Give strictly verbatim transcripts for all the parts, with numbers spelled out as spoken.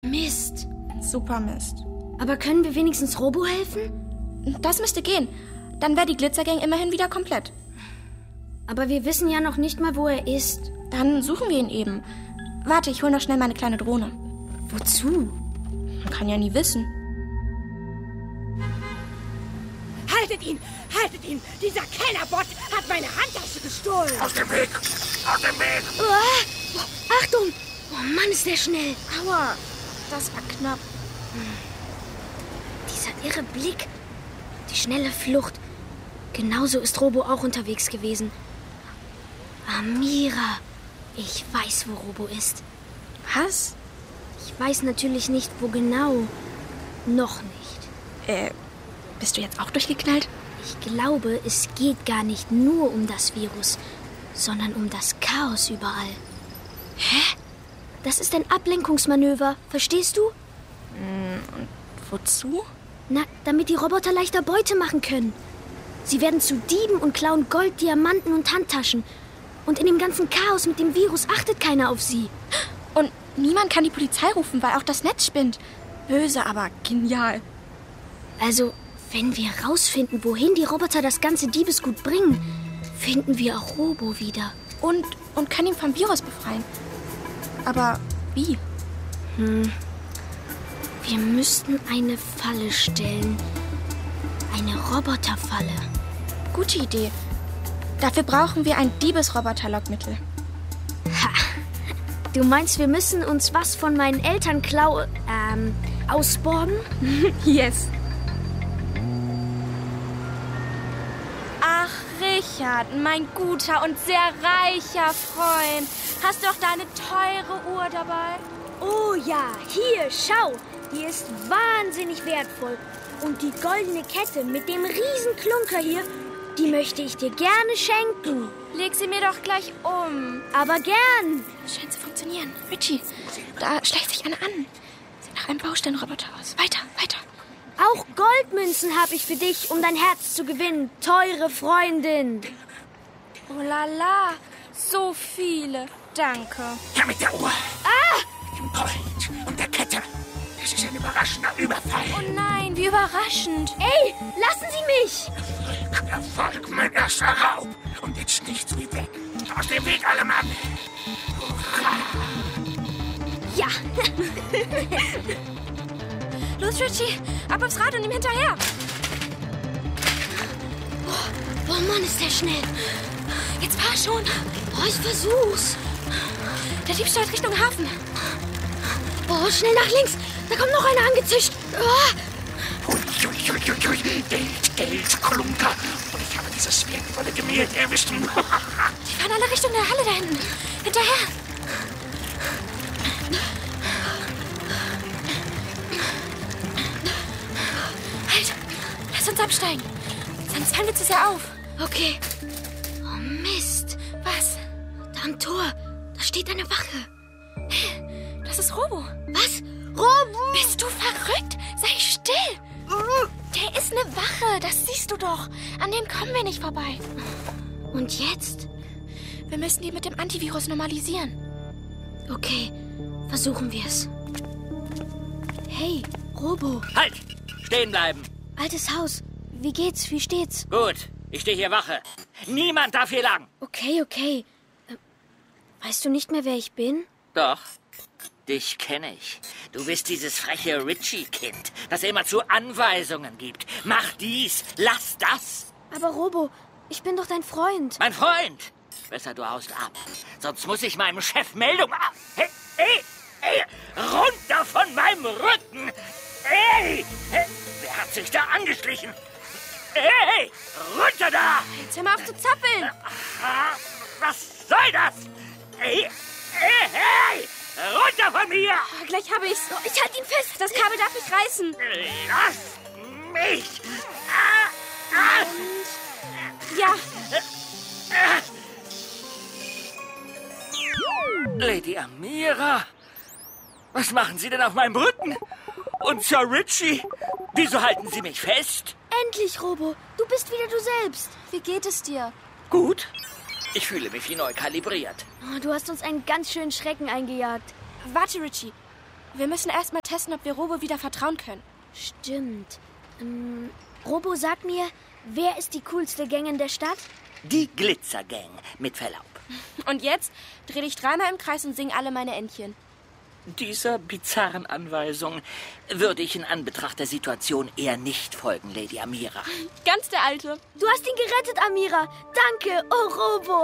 Mist. Super Mist. Aber können wir wenigstens Robo helfen? Das müsste gehen. Dann wäre die Glitzergang immerhin wieder komplett. Aber wir wissen ja noch nicht mal, wo er ist. Dann suchen wir ihn eben. Warte, ich hole noch schnell meine kleine Drohne. Wozu? Man kann ja nie wissen. Haltet ihn! Haltet ihn! Dieser Kellerbot hat meine Handtasche gestohlen! Aus dem Weg! Aus dem Weg! Oh, Achtung! Oh Mann, ist der schnell! Aua, das war knapp. Dieser irre Blick. Die schnelle Flucht. Genauso ist Robo auch unterwegs gewesen. Amira. Ich weiß, wo Robo ist. Was? Ich weiß natürlich nicht, wo genau. Noch nicht. Äh, bist du jetzt auch durchgeknallt? Ich glaube, es geht gar nicht nur um das Virus, sondern um das Chaos überall. Hä? Das ist ein Ablenkungsmanöver, verstehst du? Und wozu? Na, damit die Roboter leichter Beute machen können. Sie werden zu Dieben und klauen Gold, Diamanten und Handtaschen. Und in dem ganzen Chaos mit dem Virus achtet keiner auf sie. Und niemand kann die Polizei rufen, weil auch das Netz spinnt. Böse, aber genial. Also, wenn wir rausfinden, wohin die Roboter das ganze Diebesgut bringen, finden wir auch Robo wieder. Und, und können ihn vom Virus befreien. Aber wie? Hm. Wir müssten eine Falle stellen. Eine Roboterfalle. Gute Idee. Dafür brauchen wir ein Diebesroboter-Lockmittel. Ha. Du meinst, wir müssen uns was von meinen Eltern klauen, ähm, ausborgen? Yes. Ach, Richard, mein guter und sehr reicher Freund. Hast du auch deine teure Uhr dabei? Oh ja, hier, schau. Die ist wahnsinnig wertvoll. Und die goldene Kette mit dem riesen Klunker hier, die möchte ich dir gerne schenken. Leg sie mir doch gleich um. Aber gern. Scheint zu funktionieren. Richie, da schleicht sich einer an. Sieht nach einem Bausteinroboter aus. Weiter, weiter. Auch Goldmünzen habe ich für dich, um dein Herz zu gewinnen, teure Freundin. Oh la la, so viele. Danke. Ja, mit der Uhr. Ah! Dem Gold und der Kette. Das ist ein überraschender Überfall. Oh nein, wie überraschend. Ey, lassen Sie mich! Erfolg, Erfolg, mein erster Raub. Und jetzt nichts wie weg. Aus dem Weg, alle Mann. Hurra! Ja. Los, Richie, ab aufs Rad und ihm hinterher. Oh, oh Mann, ist der schnell. Jetzt fahr schon. Oh, ich versuch's. Der Dieb steuert Richtung Hafen. Oh, schnell nach links. Da kommt noch einer angezischt. Oh. Ui, ui, ui, ui. Geld, Geld, Klunker. Und ich habe dieses wertvolle Gemälde erwischt. Die fahren alle Richtung der Halle da hinten. Hinterher. Halt, lass uns absteigen. Sonst fallen wir zu sehr auf. Okay. Oh, Mist. Was? Da am Tor. Da steht eine Wache. Das ist Robo. Was? Robo? Bist du verrückt? Sei still. Der ist eine Wache, das siehst du doch. An dem kommen wir nicht vorbei. Und jetzt? Wir müssen die mit dem Antivirus normalisieren. Okay, versuchen wir es. Hey, Robo. Halt! Stehen bleiben. Altes Haus. Wie geht's? Wie steht's? Gut, ich stehe hier Wache. Niemand darf hier lang. Okay, okay. Äh, weißt du nicht mehr, wer ich bin? Doch, dich kenne ich. Du bist dieses freche Richie-Kind, das immer zu Anweisungen gibt. Mach dies, lass das. Aber Robo, ich bin doch dein Freund. Mein Freund, besser du haust ab. Sonst muss ich meinem Chef Meldung ab. Hey, hey, hey, runter von meinem Rücken. Hey, hey, wer hat sich da angeschlichen? Hey, runter da. Jetzt hör mal auf zu zappeln. Ah, was soll das? Hey, hey, hey, runter von mir. Gleich habe ich's. Oh, ich halte ihn fest. Das Kabel darf nicht reißen. Lass mich. Ah, ah. Ja. Lady Amira, was machen Sie denn auf meinem Rücken? Und Sir Richie, wieso halten Sie mich fest? Endlich, Robo. Du bist wieder du selbst. Wie geht es dir? Gut. Ich fühle mich wie neu kalibriert. Oh, du hast uns einen ganz schönen Schrecken eingejagt. Warte, Richie. Wir müssen erst mal testen, ob wir Robo wieder vertrauen können. Stimmt. Ähm, Robo, sag mir, wer ist die coolste Gang in der Stadt? Die Glitzergang, mit Verlaub. Und jetzt dreh dich dreimal im Kreis und sing alle meine Entchen. Dieser bizarren Anweisung würde ich in Anbetracht der Situation eher nicht folgen, Lady Amira. Ganz der Alte. Du hast ihn gerettet, Amira. Danke, oh Robo.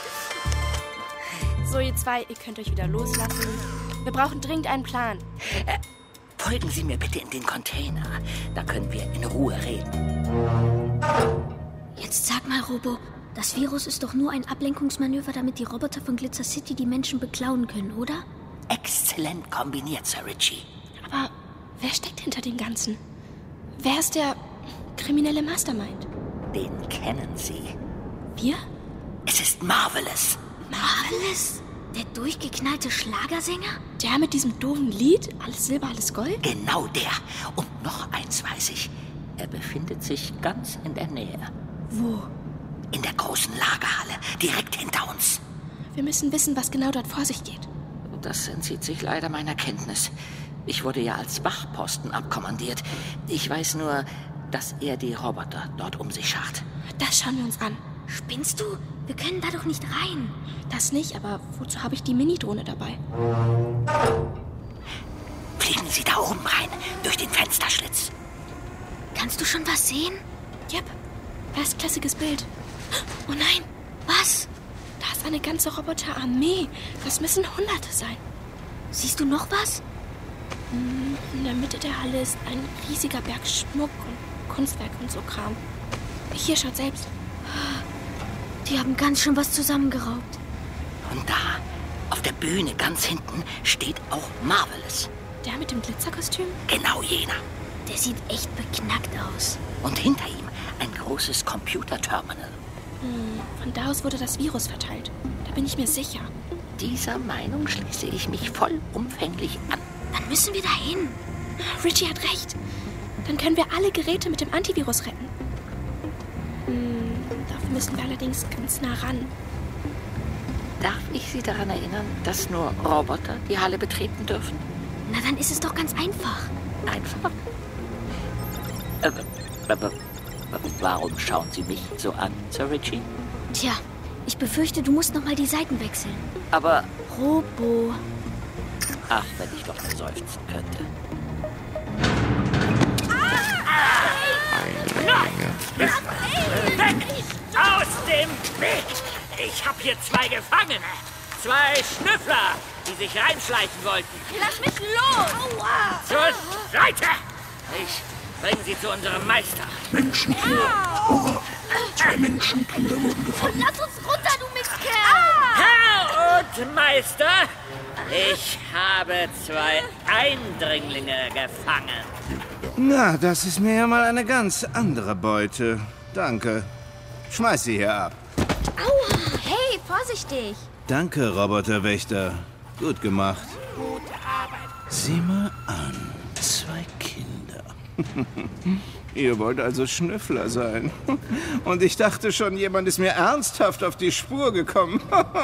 So, ihr zwei, ihr könnt euch wieder loslassen. Wir brauchen dringend einen Plan. Äh, folgen Sie mir bitte in den Container. Da können wir in Ruhe reden. Jetzt sag mal, Robo, das Virus ist doch nur ein Ablenkungsmanöver, damit die Roboter von Glitzer City die Menschen beklauen können, oder? Exzellent kombiniert, Sir Richie. Aber wer steckt hinter dem Ganzen? Wer ist der kriminelle Mastermind? Den kennen Sie. Wir? Es ist Marvelous. Marvelous? Der durchgeknallte Schlagersänger? Der mit diesem doofen Lied? Alles Silber, alles Gold? Genau der. Und noch eins weiß ich. Er befindet sich ganz in der Nähe. Wo? In der großen Lagerhalle, direkt hinter uns. Wir müssen wissen, was genau dort vor sich geht. Das entzieht sich leider meiner Kenntnis. Ich wurde ja als Wachposten abkommandiert. Ich weiß nur, dass er die Roboter dort um sich schart. Das schauen wir uns an. Spinnst du? Wir können da doch nicht rein. Das nicht, aber wozu habe ich die Mini-Drohne dabei? Fliegen Sie da oben rein, durch den Fensterschlitz. Kannst du schon was sehen? Yep, erstklassiges Bild. Oh nein, was? Da ist eine ganze Roboterarmee. Das müssen Hunderte sein. Siehst du noch was? In der Mitte der Halle ist ein riesiger Berg Schmuck und Kunstwerk und so Kram. Hier, schaut selbst. Die haben ganz schön was zusammengeraubt. Und da, auf der Bühne ganz hinten, steht auch Marvelous. Der mit dem Glitzerkostüm? Genau jener. Der sieht echt beknackt aus. Und hinter ihm ein großes Computerterminal. Hm, von da aus wurde das Virus verteilt. Da bin ich mir sicher. Dieser Meinung schließe ich mich vollumfänglich an. Dann müssen wir dahin. Richie hat recht. Dann können wir alle Geräte mit dem Antivirus retten. Hm, dafür müssen wir allerdings ganz nah ran. Darf ich Sie daran erinnern, dass nur Roboter die Halle betreten dürfen? Na, dann ist es doch ganz einfach. Einfach? Äh, aber warum schauen Sie mich so an, Sir Richie? Tja, ich befürchte, du musst noch mal die Seiten wechseln. Aber... Robo. Ach, wenn ich doch nur seufzen könnte. Weg! Aus dem Weg! Ich hab hier zwei Gefangene. Zwei Schnüffler, die sich reinschleichen wollten. Lass mich los! Aua! Zur Seite! Ich bringe sie zu unserem Meister. Menschenkiller. Oh, zwei Menschenkiller wurden gefangen. Lass uns runter, du Mistkerl! Herr und Meister, ich habe zwei Eindringlinge gefangen. Na, das ist mir ja mal eine ganz andere Beute. Danke. Schmeiß sie hier ab. Aua! Hey, vorsichtig! Danke, Roboterwächter. Gut gemacht. Gute Arbeit. Sieh mal an. Zwei Kinder. Ihr wollt also Schnüffler sein. Und ich dachte schon, jemand ist mir ernsthaft auf die Spur gekommen.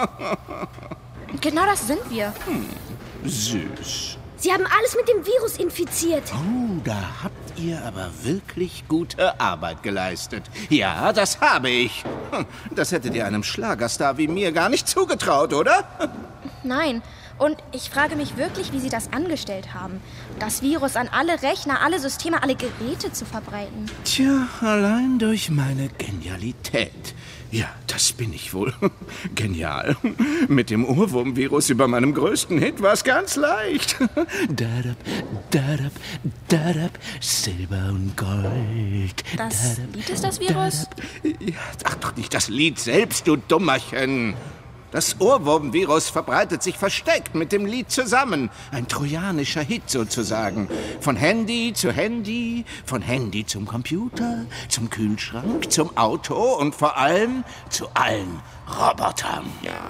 Genau das sind wir. Hm, süß. Sie haben alles mit dem Virus infiziert. Oh, da habt ihr aber wirklich gute Arbeit geleistet. Ja, das habe ich. Hm, Das hättet ihr einem Schlagerstar wie mir gar nicht zugetraut, oder? Nein. Und ich frage mich wirklich, wie Sie das angestellt haben. Das Virus an alle Rechner, alle Systeme, alle Geräte zu verbreiten. Tja, allein durch meine Genialität. Ja, das bin ich wohl. Genial. Mit dem Ohrwurmvirus über meinem größten Hit war es ganz leicht. Dadab, dadab, dadab, Silber und Gold. Das Dadab, Lied ist das Virus? dadab. Ja, ach doch nicht das Lied selbst, du Dummerchen. Das Ohrwurmvirus verbreitet sich versteckt mit dem Lied zusammen. Ein trojanischer Hit sozusagen. Von Handy zu Handy, von Handy zum Computer, zum Kühlschrank, zum Auto und vor allem zu allen Robotern.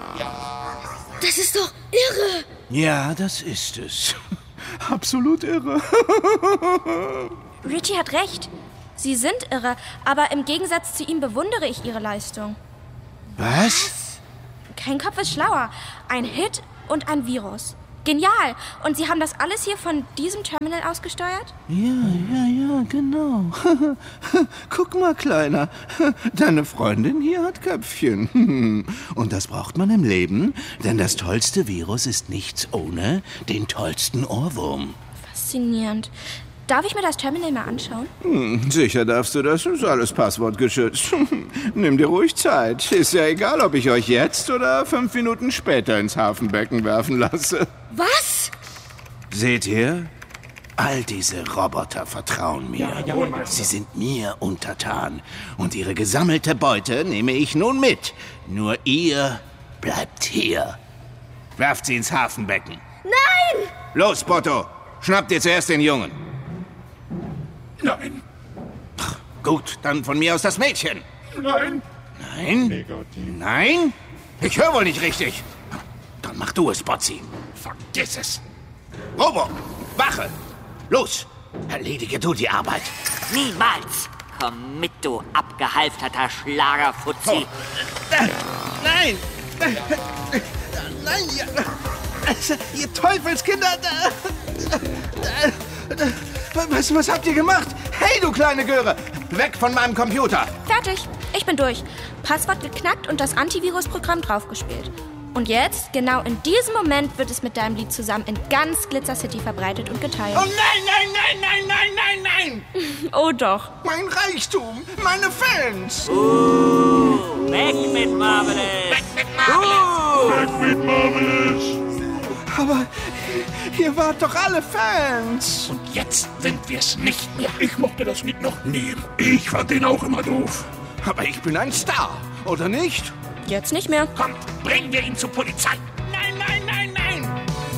Das ist doch irre. Ja, das ist es. Absolut irre. Richie hat recht. Sie sind irre, aber im Gegensatz zu ihm bewundere ich Ihre Leistung. Was? Kein Kopf ist schlauer. Ein Hit und ein Virus. Genial. Und Sie haben das alles hier von diesem Terminal aus gesteuert? Ja, ja, ja, genau. Guck mal, Kleiner. Deine Freundin hier hat Köpfchen. Und das braucht man im Leben, denn das tollste Virus ist nichts ohne den tollsten Ohrwurm. Faszinierend. Darf ich mir das Terminal mal anschauen? Hm, sicher darfst du das. Ist alles passwortgeschützt. Nimm dir ruhig Zeit. Ist ja egal, ob ich euch jetzt oder fünf Minuten später ins Hafenbecken werfen lasse. Was? Seht ihr? All diese Roboter vertrauen mir. Sie sind mir untertan. Und ihre gesammelte Beute nehme ich nun mit. Nur ihr bleibt hier. Werft sie ins Hafenbecken. Nein! Los, Botto. Schnappt dir zuerst den Jungen. Nein. Gut, dann von mir aus das Mädchen. Nein. Nein? Nein? Ich höre wohl nicht richtig. Dann mach du es, Botzi. Vergiss es. Robo, Wache. Los, erledige du die Arbeit. Niemals. Komm mit, du abgehalfterter Schlagerfuzzi. Oh. Äh, nein. Äh, äh, nein, ihr, äh, ihr Teufelskinder. Äh, äh, äh, was, was habt ihr gemacht? Hey, du kleine Göre. Weg von meinem Computer. Fertig. Ich bin durch. Passwort geknackt und das Antivirusprogramm draufgespielt. Und jetzt, genau in diesem Moment, wird es mit deinem Lied zusammen in ganz Glitzer City verbreitet und geteilt. Oh nein, nein, nein, nein, nein, nein, nein! Oh doch. Mein Reichtum, meine Fans! Uh, weg mit Marvelous! Weg mit Marvelous! Uh. Weg mit Marvelous! Aber ihr wart doch alle Fans! Und jetzt sind wir es nicht mehr. Ich mochte das Lied noch nie. Ich fand den auch immer doof. Aber ich bin ein Star, oder nicht? Jetzt nicht mehr. Kommt, bringen wir ihn zur Polizei. Nein, nein, nein, nein!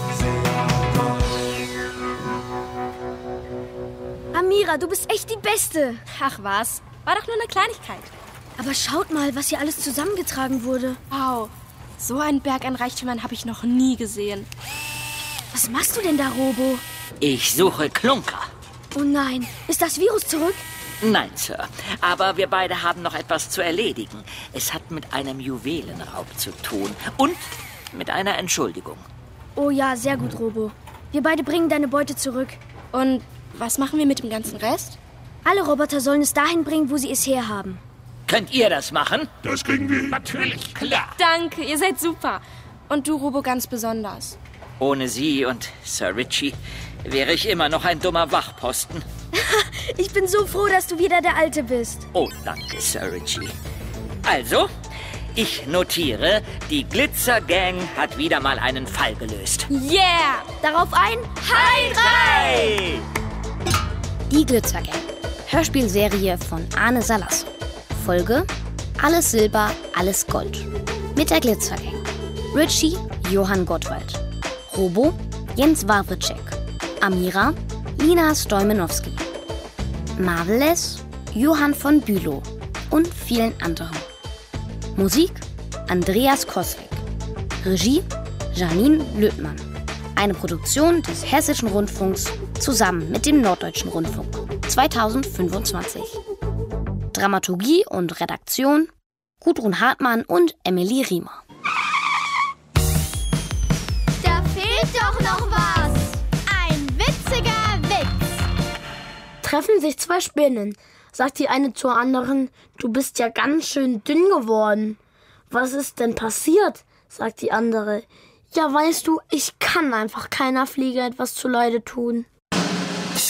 Amira, du bist echt die Beste. Ach was, war doch nur eine Kleinigkeit. Aber schaut mal, was hier alles zusammengetragen wurde. Wow, so einen Berg an Reichtümern habe ich noch nie gesehen. Was machst du denn da, Robo? Ich suche Klunker. Oh nein, ist das Virus zurück? Nein, Sir. Aber wir beide haben noch etwas zu erledigen. Es hat mit einem Juwelenraub zu tun. Und mit einer Entschuldigung. Oh ja, sehr gut, Robo. Wir beide bringen deine Beute zurück. Und was machen wir mit dem ganzen Rest? Alle Roboter sollen es dahin bringen, wo sie es herhaben. Könnt ihr das machen? Das kriegen wir natürlich, klar. Danke, ihr seid super. Und du, Robo, ganz besonders. Ohne Sie und Sir Richie wäre ich immer noch ein dummer Wachposten. Ich bin so froh, dass du wieder der Alte bist. Oh, danke, Sir Richie. Also, ich notiere, die Glitzer-Gang hat wieder mal einen Fall gelöst. Yeah! Darauf ein High Hey! Die Glitzer Gang. Hörspielserie von Arne Salas. Folge Alles Silber, alles Gold. Mit der Glitzer Gang. Richie Johann Gottwald. Robo Jens Wawritschek. Amira Lina Stoimenowski. Marvelous Johann von Bülow und vielen anderen. Musik Andreas Koswig. Regie Janine Lötmann. Eine Produktion des Hessischen Rundfunks zusammen mit dem Norddeutschen Rundfunk zweitausendfünfundzwanzig. Dramaturgie und Redaktion Gudrun Hartmann und Emily Riemer. Da fehlt doch noch was. Ein witziger Witz. Treffen sich zwei Spinnen. Sagt die eine zur anderen, du bist ja ganz schön dünn geworden. Was ist denn passiert? Sagt die andere. Ja, weißt du, ich kann einfach keiner Fliege etwas zuleide tun.